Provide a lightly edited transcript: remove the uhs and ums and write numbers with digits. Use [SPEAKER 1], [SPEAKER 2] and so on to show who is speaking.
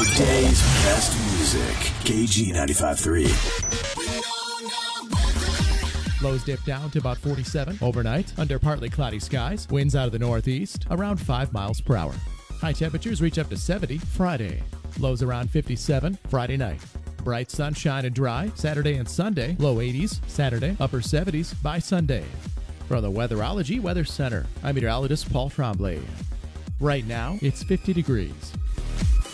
[SPEAKER 1] Today's best music. KG 95.3.
[SPEAKER 2] Lows dip down to about 47 overnight under partly cloudy skies. Winds out of the northeast around 5 miles per hour. High temperatures reach up to 70 Friday. Lows around 57 Friday night. Bright sunshine and dry Saturday and Sunday. Low 80s Saturday, upper 70s by Sunday. From the Weatherology Weather Center, I'm meteorologist Paul Tremblay. Right now, it's 50 degrees.